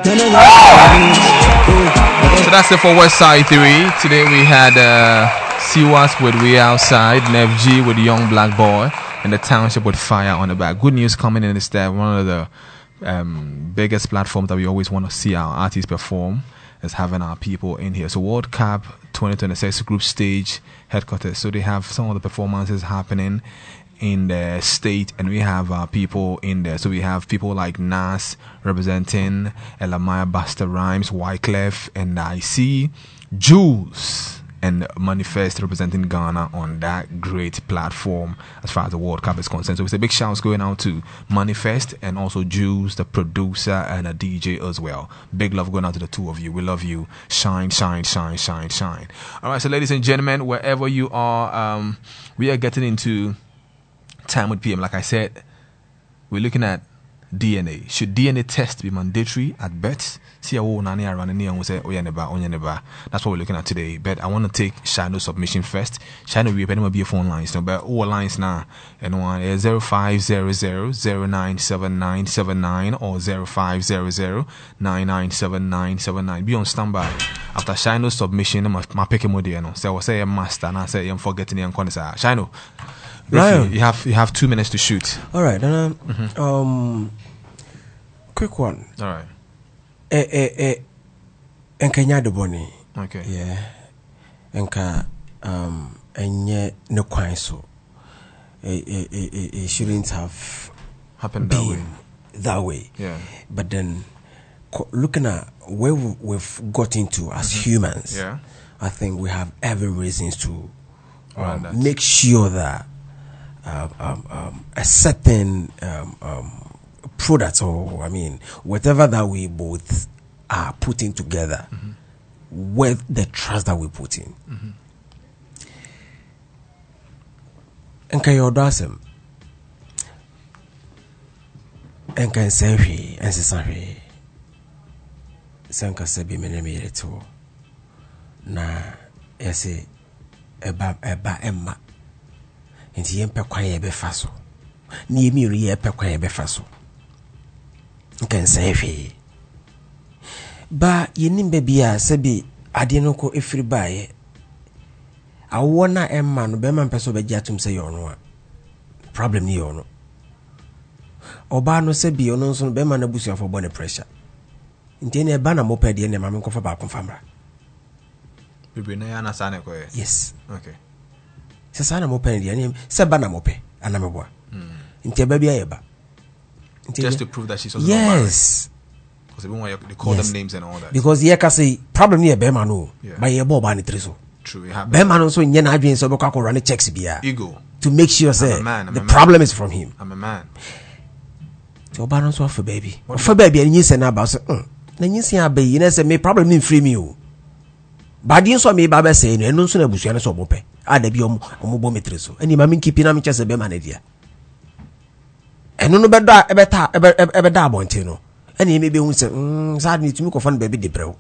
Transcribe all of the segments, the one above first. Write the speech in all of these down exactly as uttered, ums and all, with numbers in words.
So that's it for West Side three. Today we had uh, Siwas with We Outside, Nev G with Young Black Boy, and the Township with Fire on the back. Good news coming in is that one of the um, biggest platforms that we always want to see our artists perform is having our people in here. So World Cup twenty twenty-six group stage headquarters. So they have some of the performances happening in the state, and we have our people in there. So we have people like Nas representing Elamaya, Busta Rhymes, Wyclef, and I see Jules and Manifest representing Ghana on that great platform as far as the World Cup is concerned. So it's a big shout going out to Manifest and also Jules, the producer and a D J as well. Big love going out to the two of you. We love you. Shine, shine, shine, shine, shine. All right, so ladies and gentlemen, wherever you are, um, we are getting into Time with P M. Like I said, we're looking at D N A. Should D N A test be mandatory at bets? See, oh, nani around and we say, oh, yeah, neba, oh, yeah, neba. That's what we're looking at today. But I want to take Shino's submission first. Shino, we're going to be a phone lines. No, but all lines now. And one is zero five zero zero zero nine seven nine seven nine or zero five zero zero nine nine seven nine seven nine. Be on standby. After Shino's submission, my pick him with you. So I will say a master, and I say I'm forgetting the corner. Shino. Briefly, you have you have two minutes to shoot. All right, um, mm-hmm. um, quick one. All right. Eh eh eh, enkanya de boni. Okay. Yeah. Enka um enye ne kwan so. Eh eh eh it shouldn't have happened that way. That way. Yeah. But then, looking at where we've got into as mm-hmm. humans, yeah, I think we have every reasons to um, um, make sure that. Um, um, um, a certain um, um, product, or I mean, whatever that we both are putting together, mm-hmm. with the trust that we put in. And can you address him? And can say he and say sorry. Sanka sebi menemire to na ese eba eba emma. Nti yempe kwan ye befa so na yemi ri ye pe kwan ye befa so nkan say hwe ba yenim ba bia sebi ade no ko efiri baaye awo na emma no be man peso be giatum say yo no a problem ni yo no oba no sebi ono nso be man na busu afọ bone pressure nti ne ba na mo pe de ne ma me nkofa ba konfa mra bibi na ya na sane ko yes okay. Sasana mo pen dia se ba na mo pe anameboa nti ba bia ye ba just to prove that she's also yes because they want they call yes. them names and all that because ye ka say problem ni e be ma no ba ye bo ba ni treso true it happens be ma no so nye na adwen so be kwa run checks bia ego to make sure say the problem is from him. I'm a man so ba no so for baby for baby any say na ba so na nyi se abayi na say me problem ni free me o ba di so me ba be say no eno so na busu na so bo pe ada bi omo omo bo metre so ani ma min kipi na me chese be ma na dia eno no be do e be ta e be da abonte no ani me be hu se mm sad ni tumi ko fa no be bi de brew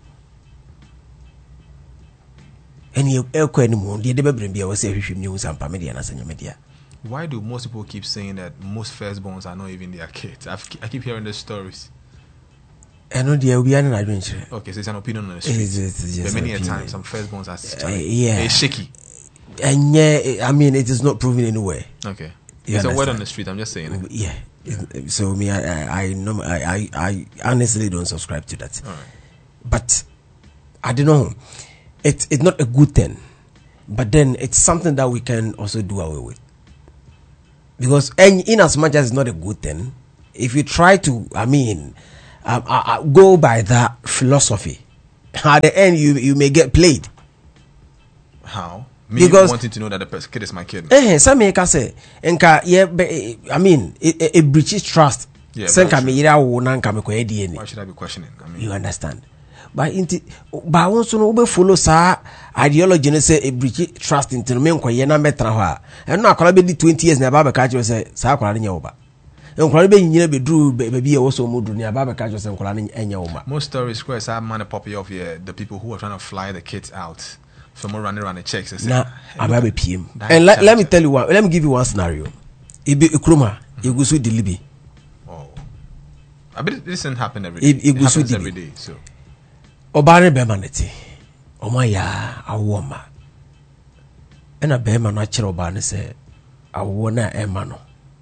ani e ko ani mo de de be brem bia wo se hwehwem ni hu sampa me dia na sanya me dia. Why do most people keep saying that most firstborns are not even their kids? I've, I keep hearing these stories. I know the we are not adventure. Okay, so it's an opinion on the street. It is, it is, but many a time, some firstborns are uh, yeah, they're shaky. And yeah, I mean, it is not proven anywhere. Okay, you it's understand? A word on the street. I'm just saying it. Yeah. yeah. So me, I, I, know, I, I, I honestly don't subscribe to that. All right. But I don't know. It's it's not a good thing, but then it's something that we can also do away with. Because in, in as much as it's not a good thing, if you try to, I mean, um, uh, uh, go by that philosophy, at the end you you may get played. How? Me because wanting to know that the kid is my kid. Eh, some make us say, enka yeah, I mean, it, it breaches trust. Yeah. Why should I be questioning? I mean, you understand? But inti, but also no be follow sa ideology ne say a breach trust into me nko ye na metra ho a eno akola be di twenty years na ba be ka je say sa akola ne nyawo ba nkola be nyina be duru be bi e wo so mu duru ne ba be ka je say nkola ne enyawo ma. Most stories square say man pop off here the people who are trying to fly the kids out for more running around the checks and say na aba P M. And let, let me tell you one, let me give you one scenario. Ibe ikroma egusu delibi. Oh. I bet this doesn't happen every day. It, it, it happens every day. So. Obane bemaneti. Omaya awoma. Ena bema na chiro obane se awona emano.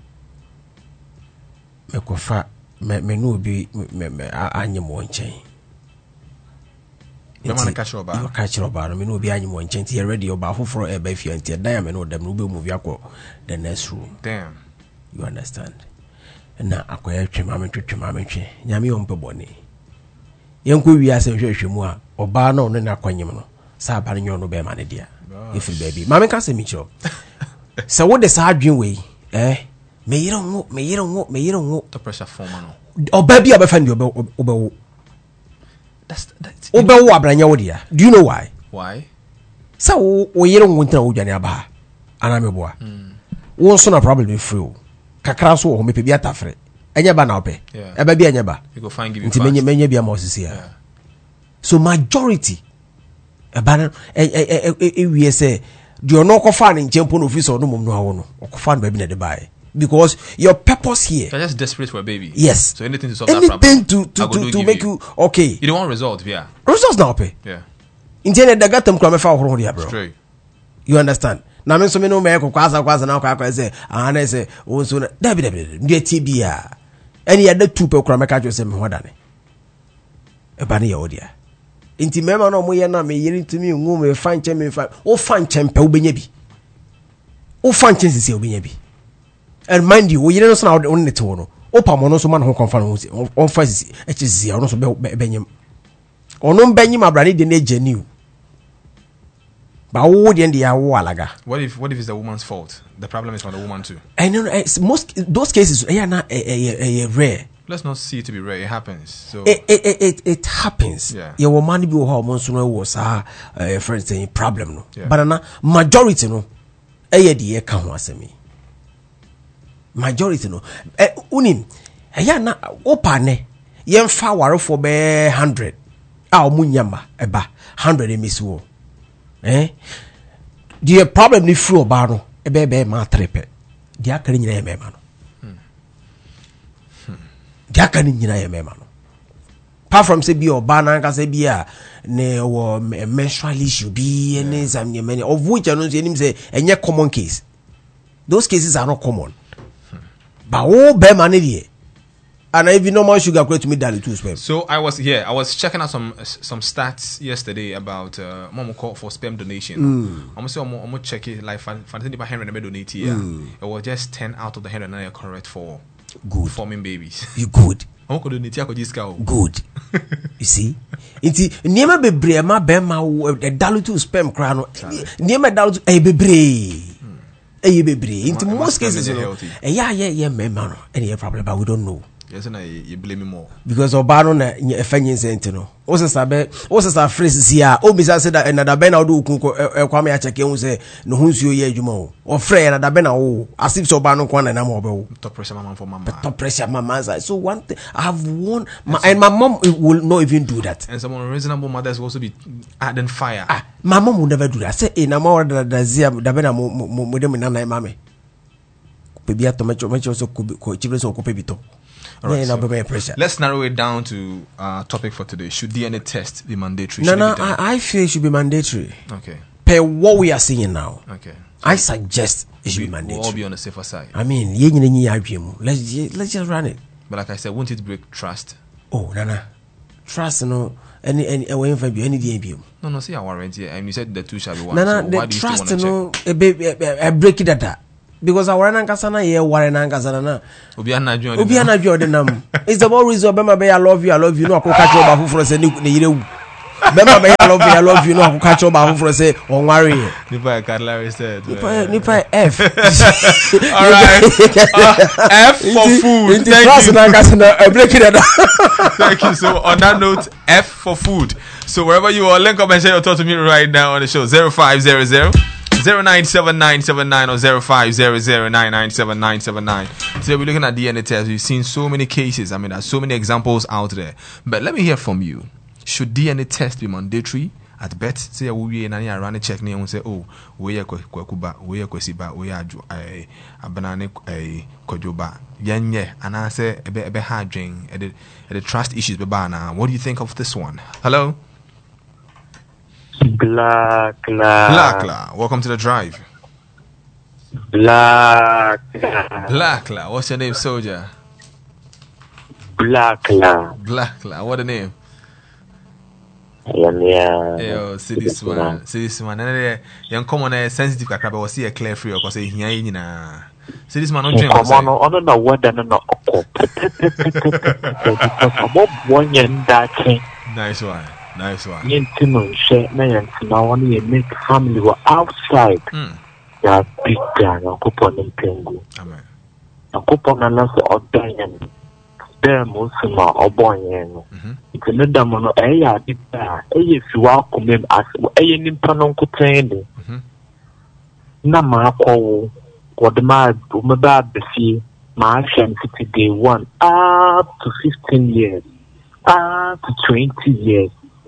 Me kofa me me no bi me me anyemo nchen. Bema na catch oba. You catch oba no me no bi anyemo nchen ti ready oba foforo e ba fie nti dan me no dem no be move yakọ the next room. Damn. You understand? Na akoya twema me twetwema me twe. Nyame yo mpe bone. Yenko wi ase hwehwe mu a oba na ono na kwanyem no. Sa ba nyo no be ma ne dia. If baby. Mama ka se mi cho. So what the sa adwen we eh me yire nwo me yire nwo me yire nwo the pressure form no. Oba bi oba fa ndi oba oba That's that's oba wo abranya wo dia. Do you know why? Why? So wo yire nwo ntina wo dwane aba. Ana me boa. Wo so na problem be free. Kakra so wo me pe bi atafre. Enya ba na ope. E ba bi enya ba. You go find give you. Nti menye menye bi am osisi ya. So majority eba e e e e wi say do no ko fa ne nchempo no office no mom no awo no ko fa no ba bi na de buy because your purpose here you're just desperate for a baby. Yes. So anything to solve anything that problem. Anything to to to, to make you, you okay. You don't want results, yeah. Results now pay. Yeah. Intene daga tem kwa me fa ohoro dia bro. Straight. You understand? Na me so me no me ko kwasa kwasa na kwa kwa say ah na say o so na da bi da bi ndi ti bia. Any other two pe kwa me ka jo say me hoda ne. E ba ne ye odia. Inti mema no mo ye na me yiri ntumi ngu me fa nche me fa o fa nche mpa obenya bi o fa nche sisi obenya bi and mind you o yiri no so na on net wo no o pa mo no so man ho konfa no si on fa sisi e chi sisi o no so be benyem ono benyem abrani de na geniu ba wo de ndi ya wo alaga. What if what if it's the woman's fault? The problem is on the woman too. I know most those cases eh na eh rare. Let's not see it to be rare. It happens. So it it it, it happens. Yeah. Your woman be wo hormone so no was a friend saying problem no. Yeah. But na majority no eh de e ka ho asemi. Majority no eh unim eh na opa ne yen fa ware for be one hundred a omunyama eba one hundred emisi wo. Eh the problem ni free oba no e be be ma trepe. Dia kan nyina e mema no. Jaka ni nyina ye mema no. Apart from say be oba na nka say be a ne wo menstrual issue be any some many of which I know say enye common case. Those cases are not common. Hmm. But oh be man dey. And even normal sugar create me daily too sperm. So I was here. I was checking out some some stats yesterday about uh mom call for sperm donation. I'm say I'm I'm check it like fantasy by Henry donate here. It was just ten out of the one hundred and correct for good forming babies. You good. I'm going to donate here ko good. You see? Inti niema bebre ma be ma e dalu too sperm kra no. Niema dalu e bebre. E bebre. Inti most cases no. E ya ya ya me ma no. Any problem but we don't know. Yes, and you blame me more because obano na efanye sent no o se sabe o se sa phrase sia o bi sa say that na da be na o do kunko e kwa me ya cheke hu say no hu nsuo ye adwuma o o frɛ na da be na o asif so obano kwa na na mo be o top pressure mama for mama top pressure mama so one thing I have one my, and my mom will not even do that, and some reasonable mothers will also be adding fire. Ah, my mom will never do that. Say e na ma da da zia da be na mo mo dem na na mama pe bia to mecho mecho so ko chibre so ko pe bito. Right, yeah, so pressure. Let's narrow it down to our uh, topic for today. Should D N A test be mandatory? No, no, I, I feel it should be mandatory. Okay. Per what we are seeing now. Okay. So I suggest it should we, be mandatory. We'll all be on the safer side. I mean, let's let's just run it. But like I said, won't it break trust? Oh, no, no. Trust, no. Any any any any D N A. No, no. See, I warrant here. And you said the two shall be one. No, no. So the why do you trust, still no. want A, a, a, a break it at that. Because our Nankasana ye warren Nankasana. Obi anadwo Obi anadwo de nam. It's the more reason Bema be I love you, I love you. No, I go catch you about who for say ni yire. Bema be I love you, I love you. No, I go catch you about who for say on worry. Nipa Kadlari said. Nipa Nipa F. All right. Uh, F for food. Thank you. Break it down. Thank you. So on that note, F for food. So wherever you are, link up and share your thoughts to me right now on the show. zero five zero zero zero nine seven nine seven nine or zero five zero zero nine nine seven nine seven nine. Today we're looking at D N A tests. We've seen so many cases. I mean, there's so many examples out there. But let me hear from you. Should D N A test be mandatory? at bet say we na ya run check na say oh we ye kwakuba we ye kwesiba we adu eh abanane eh kojoba yenye and I say ebe ebe hadwen e the trust issues be ba na. What do you think of this one? Hello. Black la. Black la. Welcome to the drive. Black la. Black la. What's your name, soldier? Black la. Black la. What the name? Yeah, yeah. Yo, see this one. See this one. And young common sensitive kakra but see a clear free because he here nyina. See this man on dream. Come on, no, no, what no, no, because one yen that nice one. Nice one. Yentino share na yantina one ye make family were outside. Mm. Ya big guy na coupon in pengu. Amen. Na coupon na last order yen. There musima obon yen. It's another mono eya dipa. Eye fiwa kumem as eye nimpa no nkutende. Na ma akwo what ma umeba befi ma action city day one up to fifteen years. Up to twenty years.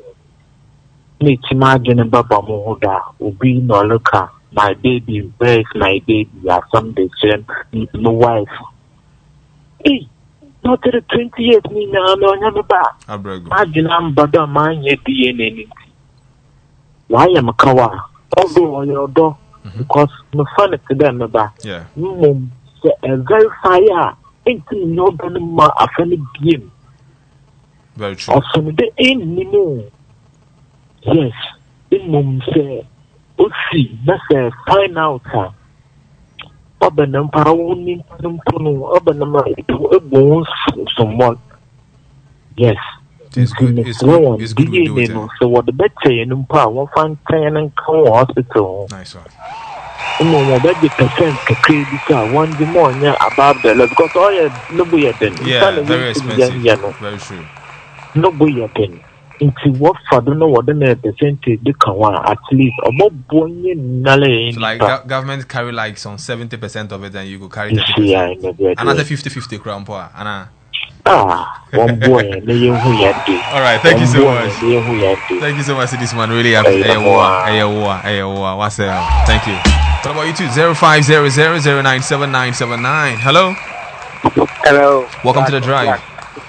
Me imagine Baba Mohoda will be no looker. My baby, where is my baby? Yeah, someday, no wife. Hey, not to the twenty years, me now, no, never back. Imagine I'm Bada man, yet D N A. Why am a kawa? Although on your door, because my son to them about. Yeah. Mm, a very fire. Ain't no done a funny game. Very true. Also, the ain't anymore. Yes, in mum say, Usi, that's a fine out. Obenum Parawuni, Obenum, it bones someone. Yes, it's good. It's good. It's good. We do it, yeah. So, what the better in Umpa, one fine ten and come hospital. Nice one. No, that the percent to credit one the more above the level because all your nobody then. Yeah, very expensive. Very true. Nobody then. Into what for don't know what the percentage they can want at least about one nale. So like go- government carry like some seventy percent of it and you go carry thirty percent. Another fifty fifty crown per Anna. Ah, one boy, all right, thank you so much. Thank you so much, this man. Really happy. What's up? Thank you. What about you too? Zero five zero zero zero nine seven nine seven nine. Hello. Hello. Welcome to the drive.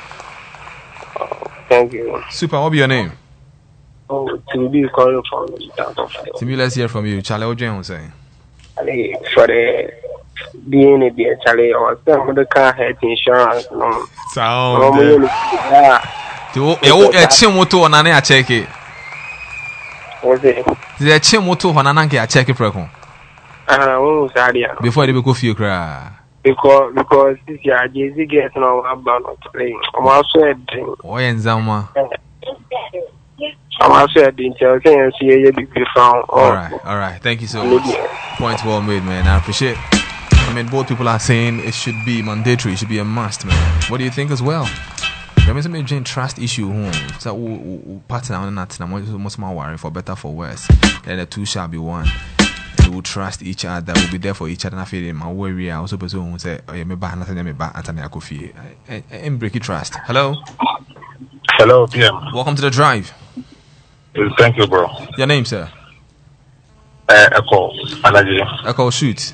Thank you. Super. What be your name? Oh, to be calling from Timmy, let's hear from you. Charlie, what you saying? For the D N A, dear Charlie, or some of the car health insurance. No. Sound. Yeah, chin moto on an air check it. What's it? The chin moto on an anchor check it. Precon. Ah, what was idea? Before they go feel cry. Because because this year Jay Z gets no about playing. I'm also a drink. Oh, and Zama. I'm also a drink. I can see a big found. All right, all right. Thank you so much. Points well made, man. I appreciate it. I mean, both people are saying it should be mandatory. It should be a must, man. What do you think as well? There is a major trust issue home. So, partner on that, I'm most more worried for better for worse. Then the two shall be one. We will trust each other. We'll be there for each other. And I feel in my worry. I also person say, "Oh, yeah, me back, nothing, me back." Anthony Akofi. And break it trust. Hello. Hello, P M. Welcome to the drive. Thank you, bro. Your name, sir? Uh, Echo. Alaji. Echo, shoot.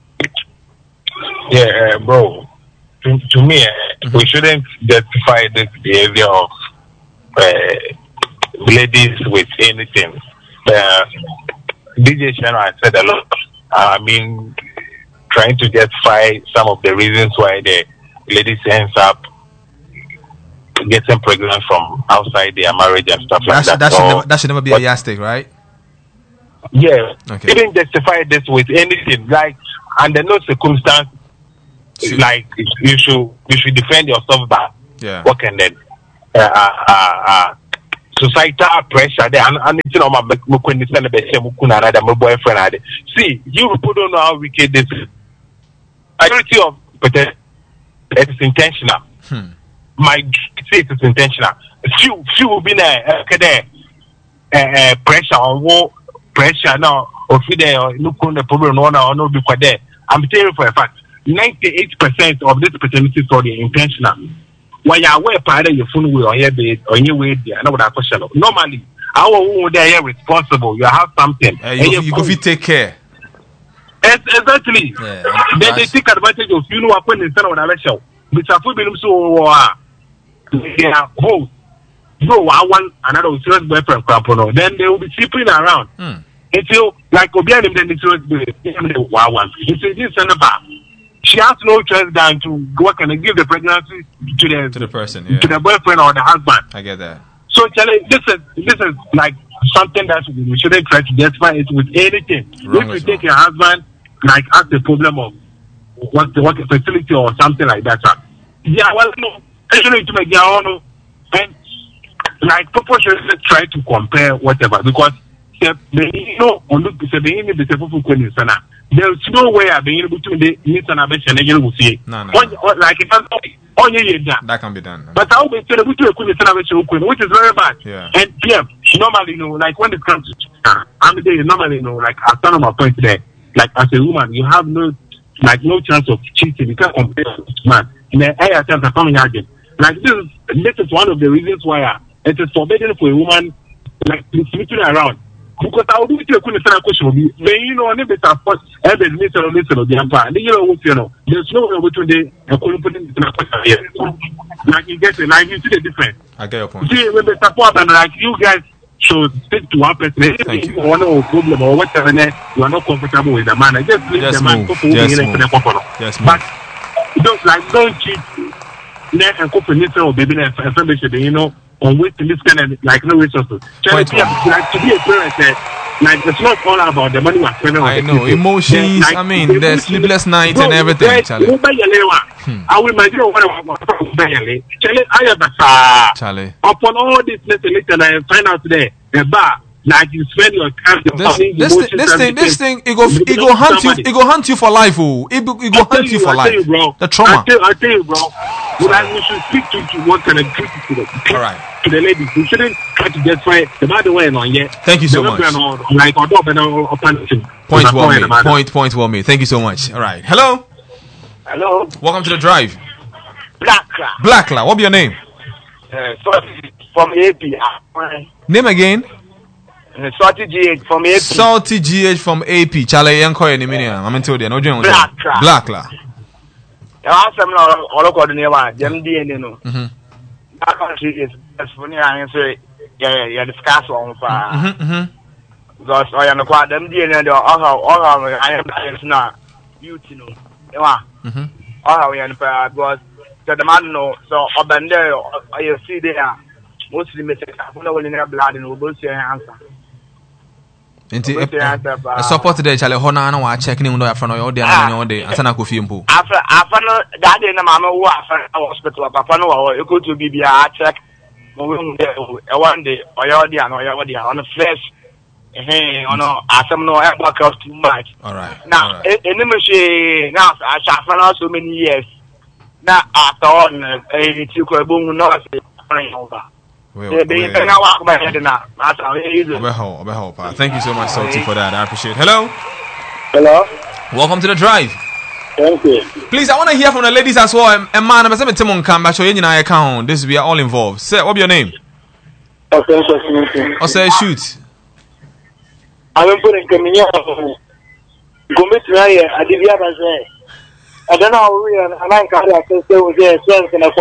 Yeah, uh, bro. To, to me, uh, mm-hmm. we shouldn't justify this behavior of uh, ladies with anything. Uh, D J Sharon said a lot. Uh, I mean, trying to justify some of the reasons why the ladies ends up getting pregnant from outside their marriage and stuff like that. That, so, should never, that should never be a yardstick, right? Yeah. Okay. You didn't justify this with anything. Like, under no circumstance, should. like, you should you should defend yourself back. Yeah. What can then? Uh, uh, uh, uh, societal pressure there, and, and you know, my boyfriend. See, you people don't know how wicked this is. Majority of it is intentional. Hmm. My say it is intentional. Few, few will be there. Okay, there, pressure on war, pressure now. Or if they look on the problem, no, no, no, because there. I'm telling you for a fact, ninety-eight percent of this paternity story is intentional. When you are aware part of your phone way on your bed on your way there, I know what I question. Normally, our own they are responsible. You have something. Uh, you you go take care. Exactly. Yeah, then they take advantage of you know what when instead of another show. Which are put them so they are host. No, I want another serious boyfriend crap. Then they will be sleeping around. Hmm. Until like Obianim then it's wow one. He said this and about. She has no choice than to work and give the pregnancy to the to the person, yeah. to the boyfriend or the husband. I get that. So Charlie, this is this is like something that we shouldn't try to justify it with anything. Wrong if you take wrong. your husband like as the problem of what the what facility or something like that. Yeah, well no, you know to make your own and like people should try to compare whatever because you know on look the the the there's no way I've been able to the meet and abet and you will see. No, no, on, no. on, like if I'm on your That can be done. but I'll be able to a which is very bad. Yeah. And yeah, normally, you know, like when it comes to uh, I'm there, normally, you know, like I stand on my point there, like as a woman, you have no like no chance of cheating. You can't compare to man. And then I attempt to come in again. Like this is this is one of the reasons why uh, it is forbidden for a woman like to sleeping around. Because I will do it to a question of me. Then you know, if it's a first, and then listen or listen or the empire, then you know what you know. There's no way between the and couldn't put it in a question here. Like you get it, like you see the difference. I get your point. See, when they support and like you guys should stick to one person. Thank you. One or problem or whatever, you are not comfortable with the man. I just leave Just the man. move. Just Just move. move. Just move. But don't like don't cheat. Net and couple or baby and information, you know, on waiting this kind of like no resources. Like to be a parent, like it's not all about the money we're spending on I the know people. emotions. Like, I mean, the sleepless nights and everything. Charlie. I will imagine what I want to Charlie, I have a Charlie. upon all this little I find out today, the bar, like you spend your time. This, this, thing, this thing, this thing, it go, it go hunt you, it go hunt you for life, oh, it, go- it go hunt you, you for life. You, bro. The trauma. I tell, I tell you, bro. Well, like, we should speak to, to what kind of treat to the All right. to the ladies. We shouldn't try to get fired. The bad way on yet. Thank you so much. Like on top and on Point well made. Point, point well made. Thank you so much. All right. Hello. Hello. Welcome to the drive. Blackla. Blackla. What be your name? Uh, from A P. Name again? Uh, Salty G H from A P. Salty G H from A P. Charlie, young coy ni mini. I'm into the no join. Blackla. Blackla. I have some all of the name. Them D N A no. Mhm. That country is funny. I say yeah, yeah. Discuss on for. Mhm. Mhm. Because I am quite them D N A. All how all how I am not beauty no. Yeah. Mhm. All how we are because the man no. So up there, I see there. Mostly, I don't know when they blood and we'll see an answer. Inti e support the Charlie Hona na wa check ni ndo ya front your day na your day asana ko fie mpo. After after no that day na mama wo after hospital papa no wa e go to bibia check mo we e one day oyo dia na oyo dia on fresh eh on asem no e back up too much. All right. Now eni me she now I after no so many years. Na after on eh ti ko ebon no say over. Well, Thank you so much, Salty, for that. I appreciate it. Hello. Hello. Welcome to the drive. Thank you. Please, I want to hear from the ladies as well. And man, I'm saying Timon come back. Show you I account. This we are all involved. Say, what's your name? Okay, I say shoot. I'm putting Camilla. Commit here. I did the I don't know how we are. And I can't access to the sense and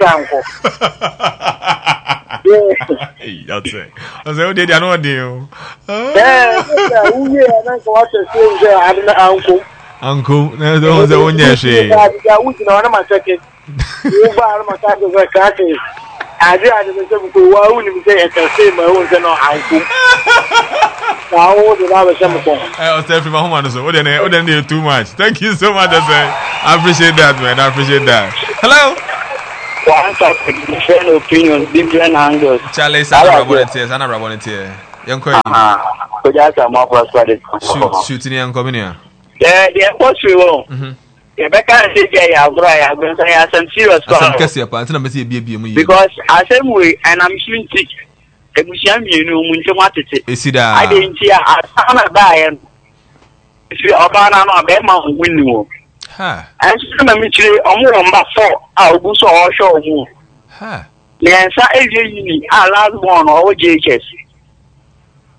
a Hey, that's it. I say, oh, did I know deal? Yeah, we are not going to say I don't know, uncle. Uncle, there's the ones that won't yet say. I was on my second. You buy my car to work. I did I wouldn't say I can say my own uncle. I would have a summer. I was telling my home, so what then they too much. Thank you so much. I appreciate that, man. I appreciate that. Hello. One different opinions, different angles. Charlie, Sana volunteers, Sana volunteer. Young Quay. Ah, so that's a more prosperous. Shoot, shooting young coming here. Yeah, the possible. Mhm. Yeah, but can't say yeah, I'm going to say some serious because because I said we and I'm shooting. You know, when you want to see that I didn't see a son of Diane. If you are a Bema window. Ha. And some of me, I'm not four. I'll go so or show you. Ha. Yes, I agree. I love one or J H S.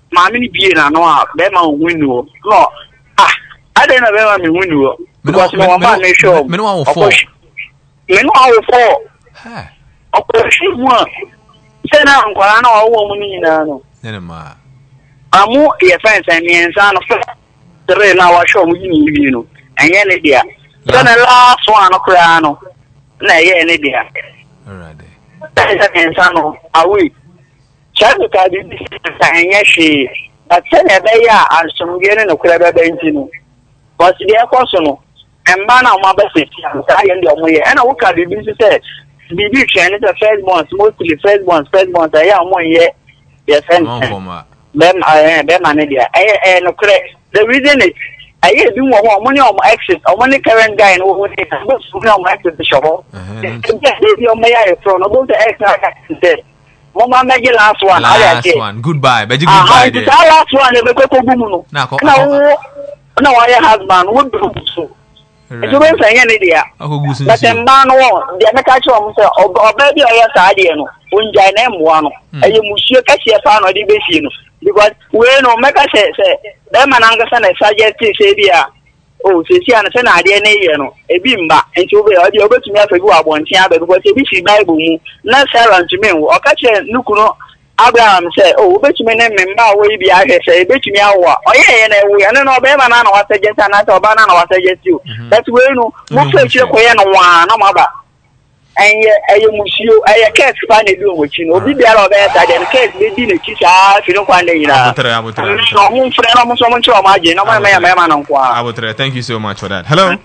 maame ni bie na no a be ma win no no ah I don't know be ma me win no because no man na show me no one four me no one four ha okoshi mu a se na nkwara na owo mu ni na no ne ma amu ye fence and yensa no three na wa show mu ni bie no enye ne dia so na last one no kra no na ye ne dia alright esa yensa no awi chabu ka bi sa enye hwe but se na be ya ansomge ne no kra be benti no but dia koso no emba na ma be se sa ye ndi omo ye na wo ka bi bi se bibi twen is the first month mostly first month first month I am one year yes and them I them man there eh eh no correct the reason is I do one money on my exit or money current guy no one is on my exit the shop your mayor from about the exit mama make last one last one goodbye but you goodbye the last one e be ko gumu no na ko na wa your husband would do so you been saying any dia but the man won the make actually am say oba bi oya saade no unja na emwa no eye musuo kasie fa no de be fie no because we no make say say the man angasa na suggest say bia oh say see an say na ade na ye no e bi mba enti obe o de obetumi afa bi wa bonten aba because e bi fi bible mu na Sarah ntumi wo o ka che nukuno Abraham said, "Oh, bet you me name member we be ahwe say bet you awa. Oye ye na we na no be ma na na wa suggest na so ba na na wa suggest you. That we no mo fe chire ko ye no wa na ma ba. Enye eye musio eye case fa na bi o mo chi no obi bia ro be ta den case be di na chi sa fi no kwa na yina. Abotre abotre. So mo fre no mo so mo chiro ma je no ma me ya me ma na kwa. Abotre, thank you so much for that. Hello.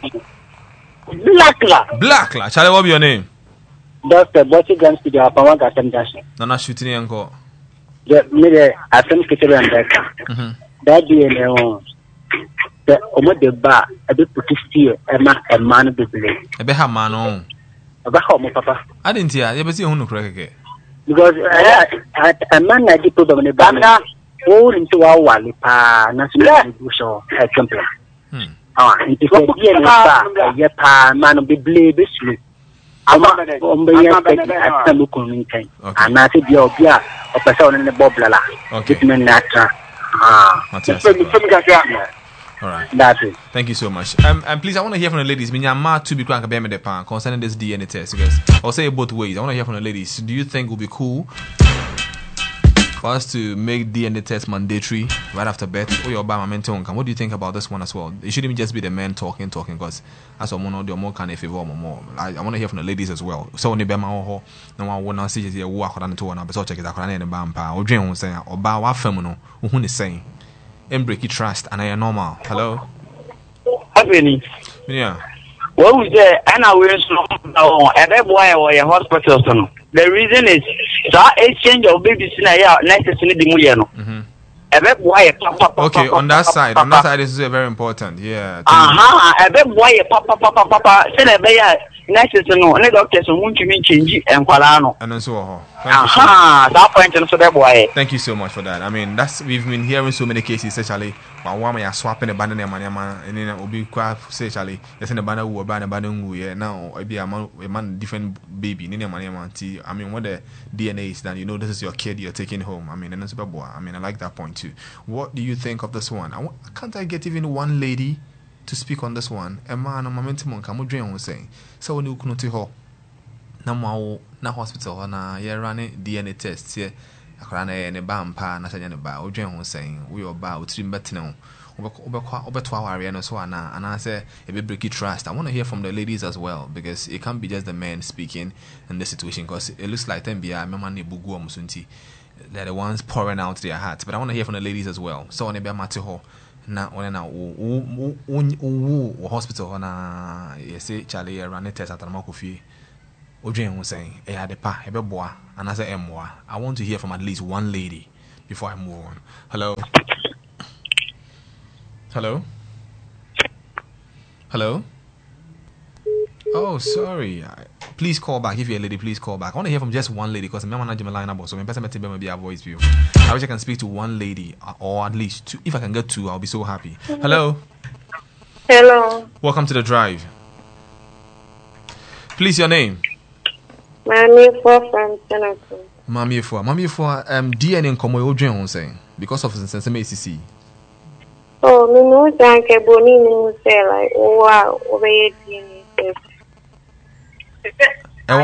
Blackla. Blackla. Charlie, what be your name? Doctor Bossy Guns to the Apawa Gassam Dash. Nana shooting yanko. The middle at some kitchen and that. That be the Omo de Bar, a bit put steer, a man, a man of the blade. A beha man on. A home, Papa. I didn't hear, you ever see who crack again? Because a man I did put on the banner, all into our Wally, Pa, National Bushel, a champion. Ah, it is a year, Pa, man of the blade, this loop. I'm not a looking and I said, you're a person in the bobla. Okay. Ah, all right. That's it. Thank you so much. Um, and please, I want to hear from the ladies. Mean, I'm mad to be crank about the pan concerning this D N A test because I'll say it both ways. I want to hear from the ladies. Do you think it would be cool for us to make D N A test mandatory right after birth? Or your my mental income? What do you think about this one as well? It shouldn't just be the men talking, talking because as a more, they're more kind of favor more. I, I want to hear from the ladies as well. So when they be my ho, no one will not see you walk around the two and so check it out and bampa or dream saying or bow our feminine who is saying and break it trust and I am normal. Hello. Happening. Yeah. What was there? And I will slow at that boy or a hospital. The reason is that exchange of babies in a year next to the million. Okay, on that side, on that side, this is very important. Yeah. Aha, a bit boy, papa, papa, papa, send a bear next to no, and the doctors won't you mean change and Palano. And so, aha, that point and so that boy. Thank you so much for that. I mean, that's we've been hearing so many cases, especially when one are swapping a banana man and then it will be quite essentially. There's a banner who are banner banner yeah now it be a man a man different baby, Nina man tea. I mean, when the D N A is done, you know, this is your kid you're taking home. I mean, and it's boy. I mean, I like that point too. What do you think of this one? I w- can't I get even one lady to speak on this one? A man, a momentum on Camudrian was saying. So when you couldn't tell na ma na hospital na ye running D N A tests here. Akra na ye ne ba mpa na sanya ne ba odwen ho saying we oba otrim betene obekwa obeto aware no so ana ana say e be break trust. I want to hear from the ladies as well because it can't be just the men speaking in this situation because it looks like them be a mema na bugu omusunti. They're the ones pouring out their hearts, but I want to hear from the ladies as well. So on be mate ho na on na wo wo hospital na you say Charlie run test at Amakofi. Odwen was saying, "Eh, the pa, ebe boa, and I say emwa." I want to hear from at least one lady before I move on. Hello, hello, hello. Oh, sorry. Please call back if you're a lady. Please call back. I want to hear from just one lady because I'm not going to line up. So I'm person may be a voice view. I wish I can speak to one lady or at least two. If I can get two, I'll be so happy. Hello. Hello. Welcome to the drive. Please, your name. My name is from Senegal. Mami for Mami for um D N in komo yo dwen ho say because of sense me C. Oh, me no thank you boni no say like wow, obey D N A. Eh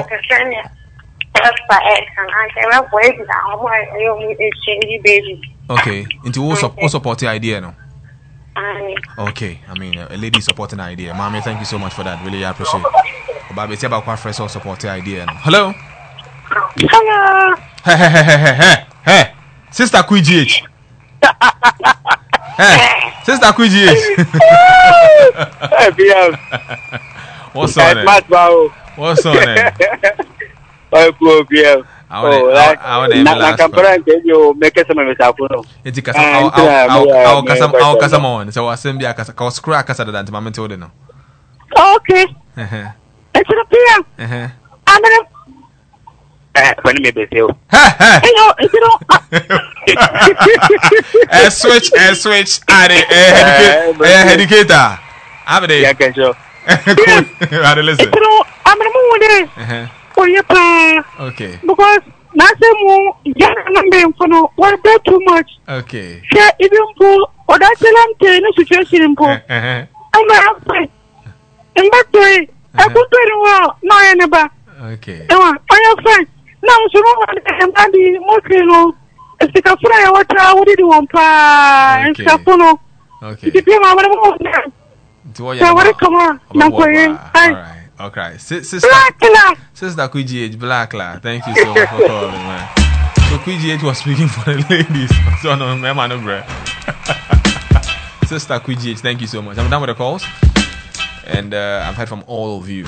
okay, into who support support the idea no. Okay, I mean a lady supporting the idea. Mommy, thank you so much for that. Really appreciate it. Oba be about quite fresh support the idea no. Hello. Hello. Hey hey hey hey hey hey. Sister Q G H. Hey, Sister Q G H. Hey, B M. What's on it? What's on it? Oh, cool, B M. I want I want to last. Na compare que you make some of that for no. Enti kasa au au au kasa au kasa mon. So wasem bia kasa ka screw kasa da dante mama told no. Okay. Eh. It's a P M. Eh. I'm gonna Eh, when me be you. Ha. Hello, is it all? Eh switch, eh switch. Are eh educator. I'm there. Yeah, can show. Cool. I listen. It's all I'm gonna move there. Eh. For your pa. Okay. Because nothing more young number for no what that too much. Okay. Yeah, even for or that's a long situation in Paul. Eh. I'm not afraid. And back to it. I put very well. No, I never. Okay. Come on, are you fine? Now, so I'm not the mostly no. It's the Kafra, what I would do on pa and Sapono. Okay. If you have a Do I want to come on. Now, all right. Okay. Sister Sister Q G H Black La. Thank you so much for calling, man. So Q G H was speaking for the ladies. So no, my man, no bread. Sister Q G H, thank you so much. I'm done with the calls, and uh, I've heard from all of you.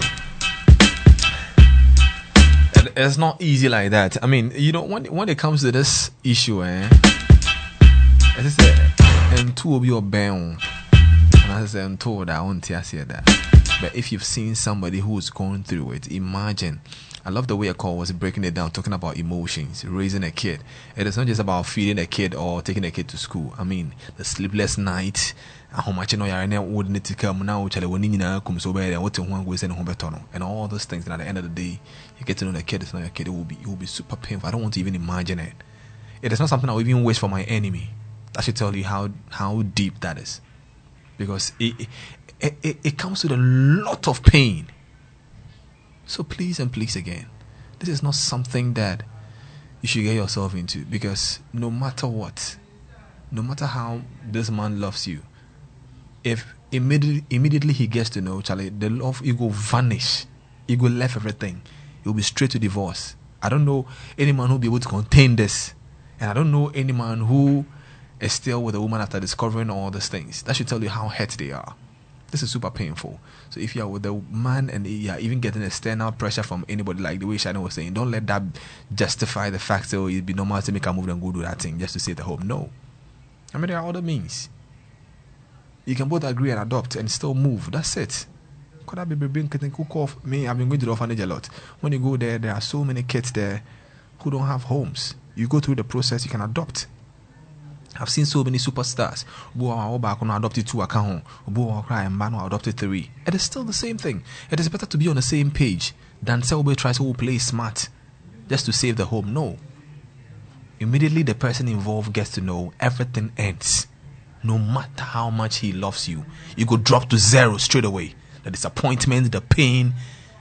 And it's not easy like that. I mean, you know, when when it comes to this issue, eh, as I said, and two of your band, and as I said, told I won't tell you that. But if you've seen somebody who's going through it, imagine. I love the way a call was breaking it down, talking about emotions, raising a kid. It is not just about feeding a kid or taking a kid to school. I mean, the sleepless night, how much you know you're in would need to come now, comes over and what one goes in home and all those things. And at the end of the day, you get to know the kid is not your kid. It will be, it will be super painful. I don't want to even imagine it. It is not something I will even wish for my enemy. That should tell you how how deep that is, because it it, it, it comes with a lot of pain. So please and please again, this is not something that you should get yourself into, because no matter what, no matter how this man loves you, if immediately immediately he gets to know Charlie, the love, it will vanish, it will left everything, it will be straight to divorce. I don't know any man who will be able to contain this, and I don't know any man who is still with a woman after discovering all these things. That should tell you how hurt they are. This is super painful. So if you are with a man and you are even getting external pressure from anybody, like the way Shannon was saying, don't let that justify the fact that oh, it'd be normal to make a move and go do that thing just to stay at home. No. I mean, there are other means. You can both agree and adopt and still move. That's it. Could I be being cook off me? I've been going to the orphanage a lot. When you go there, there are so many kids there who don't have homes. You go through the process, you can adopt. I've seen so many superstars who are back on adopted two account, who are crying man who adopted three. It is still the same thing. It is better to be on the same page than Selby tries to play smart just to save the home. No. Immediately the person involved gets to know, everything ends. No matter how much he loves you, you go drop to zero straight away. The disappointment, the pain,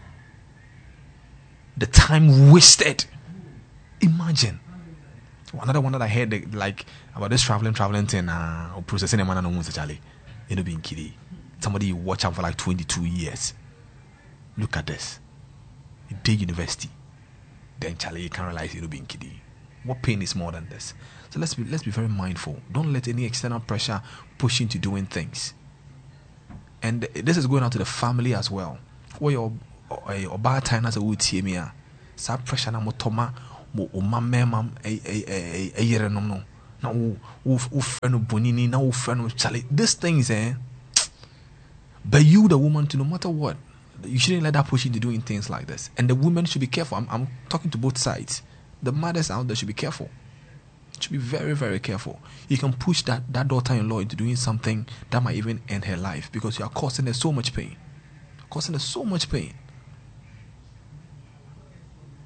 the time wasted. Imagine. Another one that I heard, like, about this traveling, traveling thing, uh, or processing a man and a woman, Charlie. You know, being kiddie. Somebody you watch out for like twenty-two years. Look at this. You did university. Then, Charlie, you can't realize you know, being kiddie. What pain is more than this? So let's be let's be very mindful. Don't let any external pressure push you into doing things. And this is going out to the family as well. Where your or bad time as a would see me, sa pressure na motoma. O mamma a a a year no no now who friend bonini now friend Charlie, these things eh but you the woman to no matter what you shouldn't let that push you into doing things like this. And the women should be careful. I'm, I'm talking to both sides. The mothers out there should be careful, should be very very careful. You can push that that daughter-in-law into doing something that might even end her life, because you are causing her so much pain causing her so much pain.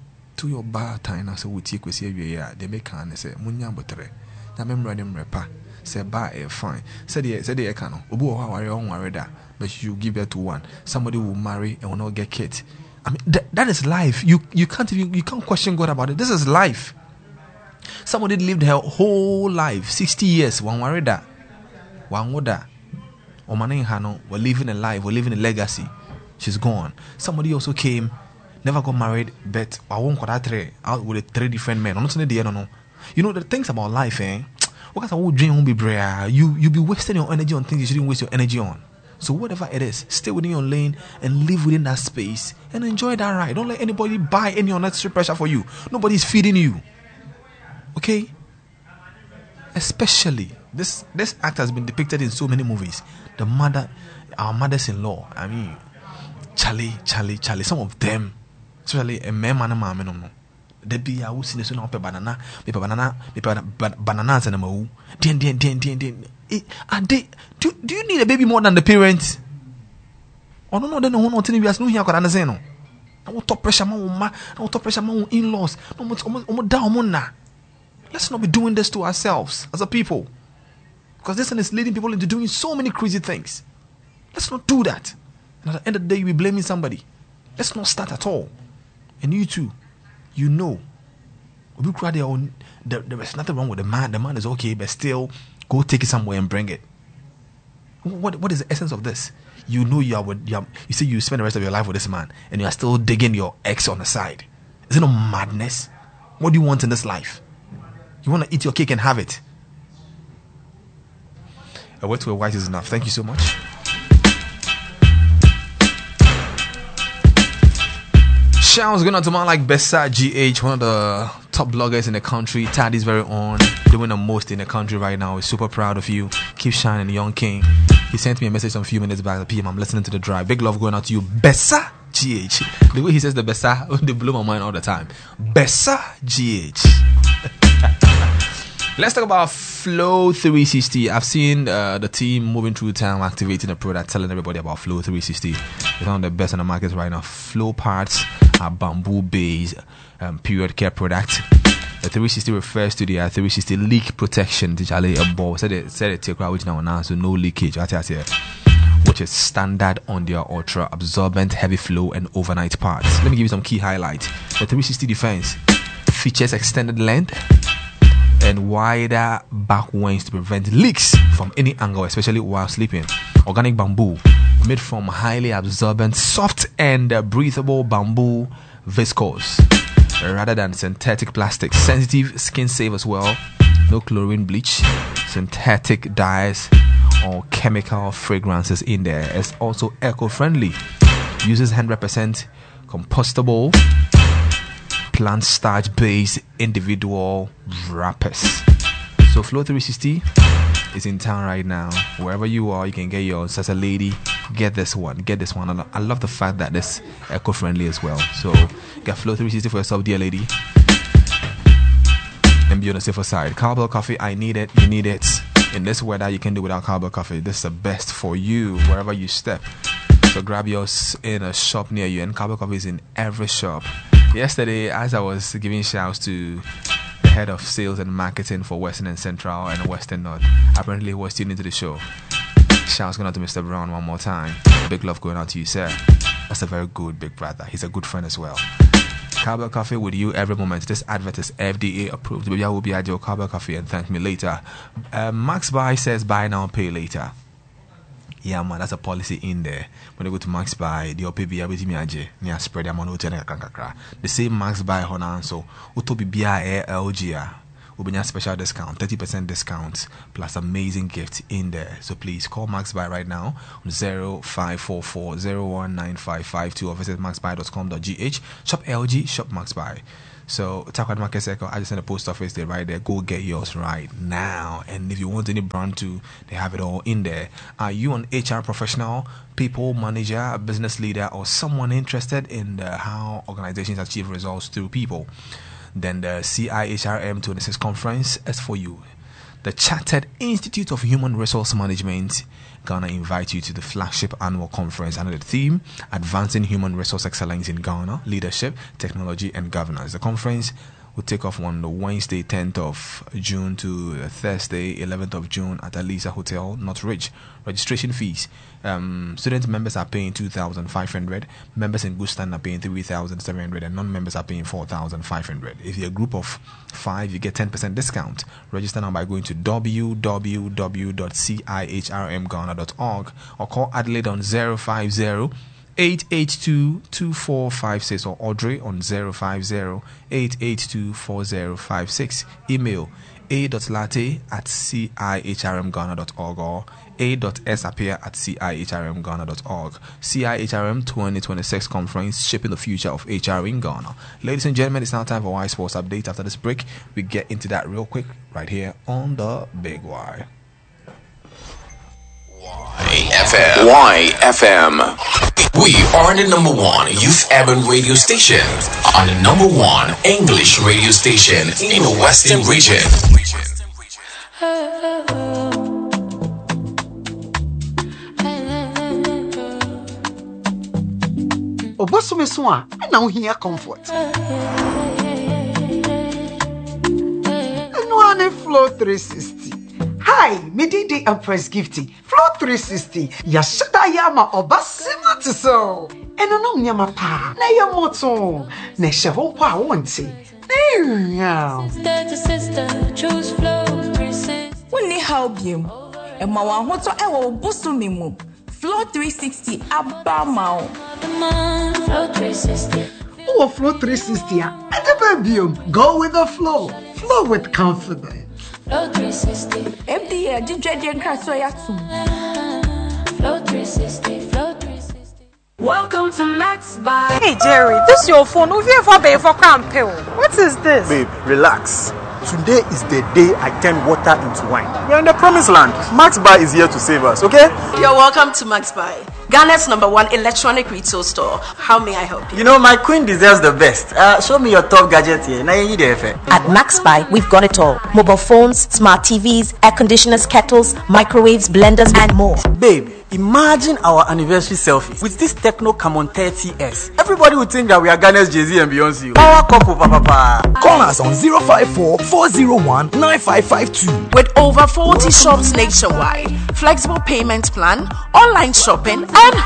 to your bar time now, so we take we see you they make can say munya botre. Na memra dem repa. Say bar a fine. Say the say the can obu how are you on worry that, but you give birth to one. Somebody will marry and will not get kids. I mean th- that is life. You you can't even you can't question God about it. This is life. Somebody lived her whole life, sixty years, one worry that. One woda. Or Mane Hano, we're living a life, we're living a legacy. She's gone. Somebody also came, never got married, but I won't call that three out with three different men. I'm not saying the no no. You know the things about life, eh? What kind of dream won't be brea? You you be wasting your energy on things you shouldn't waste your energy on. So whatever it is, stay within your lane and live within that space and enjoy that ride. Don't let anybody buy any unnecessary pressure for you. Nobody's feeding you. Okay? Especially this this act has been depicted in so many movies. The mother, our mothers-in-law. I mean, Charlie, Charlie, Charlie. Some of them, especially a man, man, man, man, no. They be a who see the son of banana, be banana, be bananas and a moo. Den, den, den, den, den. And they do. Do you need a baby more than the parents? Oh no, no, they don't want to be as no here. Can understand? No. I want top pressure, man. I want top pressure, man. In-laws. No more, no more down, man. Let's not be doing this to ourselves as a people. Because this one is leading people into doing so many crazy things. Let's not do that. And at the end of the day, you'll be blaming somebody. Let's not start at all. And you too, you know, there is nothing wrong with the man. The man is okay, but still, go take it somewhere and bring it. What What is the essence of this? You know you are with, you, are, you say you spend the rest of your life with this man, and you are still digging your ex on the side. Is it not madness? What do you want in this life? You want to eat your cake and have it. A word to a white is enough. Thank you so much. Shouts going out to man like Bessa G H, one of the top bloggers in the country. Taddy's very own, doing the most in the country right now. We're super proud of you. Keep shining, young king. He sent me a message some few minutes back at P M. I'm listening to the drive. Big love going out to you, Bessa G H. The way he says the Bessa, they blow my mind all the time. Bessa G H. Let's talk about Flow three sixty. I've seen uh, the team moving through town, activating the product, telling everybody about Flow three sixty. It's one of the best on the market right now. Flow parts are bamboo-based um, period care product. The three sixty refers to the uh, three sixty leak protection. Actually, a ball said it said it take which now now so no leakage. Which is standard on their ultra absorbent, heavy flow and overnight parts. Let me give you some key highlights. The three sixty Defense features extended length and wider back wings to prevent leaks from any angle, especially while sleeping. Organic bamboo, made from highly absorbent, soft and uh, breathable bamboo viscose rather than synthetic plastic. Sensitive, skin safe as well. No chlorine bleach, synthetic dyes or chemical fragrances in there. It's also eco-friendly. Uses one hundred percent compostable plant starch based individual wrappers. So Flow three sixty is in town right now. Wherever you are, you can get yours. As a lady, get this one. Get this one. And I love the fact that it's eco-friendly as well. So get Flow three sixty for yourself, dear lady. And be on the safer side. Cowbell coffee, I need it. You need it. In this weather, you can do without cowbell coffee. This is the best for you wherever you step. So grab yours in a shop near you. And cowbell coffee is in every shop. Yesterday, as I was giving shouts to the head of sales and marketing for Western and Central and Western North, apparently he was tuning into the show. Shouts going out to Mister Brown one more time. Big love going out to you, sir. That's a very good big brother. He's a good friend as well. Cowbell Coffee with you every moment. This advert is F D A approved. Maybe I will be at your Cowbell Coffee and thank me later. Uh, Max Buy says buy now, pay later. Yeah, man, that's a policy in there. When you go to Max Buy, the O P B, I will me aje. Near spread them on hotel kankakra. The same Max Buy honan so Uto B B I L G A. Will be a special discount, thirty percent discount plus amazing gift in there. So please call Max Buy right now on zero five four four zero one nine five five two or visit max buy dot com dot g h. Shop L G, shop Max Buy. So Takwad Market Circle, I just send the post office there right there. Go get yours right now. And if you want any brand too, they have it all in there. Are you an H R professional, people manager, a business leader, or someone interested in the, how organizations achieve results through people? Then the C I H R M twenty-six conference is for you. The Chartered Institute of Human Resource Management, Ghana, invite you to the flagship annual conference under the theme Advancing Human Resource Excellence in Ghana, Leadership, Technology and Governance. The conference will take off on the Wednesday, tenth of June to Thursday, eleventh of June at Alisa Hotel, Northridge. Registration fees. Um, student members are paying two thousand five hundred dollars. Members in good stand are paying three thousand seven hundred dollars. And non-members are paying four thousand five hundred dollars. If you're a group of five, you get ten percent discount. Register now by going to w w w dot c i h r m ghana dot org or call Adelaide on zero five zero eight eight two two four five six or Audrey on zero five zero eight eight two four zero five six. Email a.latte at c i h r m ghana dot org or a.sapia at c i h r m ghana dot org. C I H R M twenty twenty-six Conference, Shaping the Future of H R in Ghana. Ladies and gentlemen, it's now time for Y Sports Update. After this break, we get into that real quick right here on the Big Y. Y F M. Y F M. We are the number one youth urban radio station and the number one English radio station in the Western region. Obosume so a na wo hia comfort. Eno ane Flow three sixty. Hi, me D D Empress Gifty. Flow three sixty. Ya shada yama obasima to so. Eno no nyama pa. Na ya moto. Na sheho kwa wonte. Yeah. Sister to sister, choose Flow three sixty. Woni help you. E ma wa hoto e wo Obosume mu. Flow three sixty abamao. Flow three sixty. Oh, Flow three sixty. And the baby, go with the flow. Flow with confidence. Flow three sixty. M D A, ginger and so yatu. Flow three sixty. Flow three sixty. Welcome to Max by. Hey Jerry, this your phone. Who here for pay for campaign? What is this? Babe, relax. Today is the day I turn water into wine. We're in the promised land. Max Buy is here to save us, okay? You're welcome to Max Buy, Ghana's number one electronic retail store. How may I help you? You know, my queen deserves the best. Uh, show me your top gadget here. Now you need the At Max Buy, we've got it all. Mobile phones, smart T Vs, air conditioners, kettles, microwaves, blenders, and more. Babe, imagine our anniversary selfie with this Techno Camon thirty S. Everybody would think that we are Ghana's Jay-Z and Beyonce. Power couple, papa. Call us on zero five four, four zero one, nine five five two. With over forty shops nationwide, flexible payment plan, online shopping, and